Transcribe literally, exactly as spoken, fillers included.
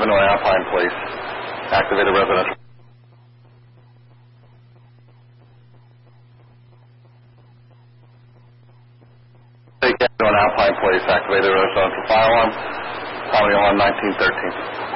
Illinois, Alpine Police. Activated residential. Take Illinois, Alpine Police. Activated residential fire alarm. County alarm nineteen thirteen.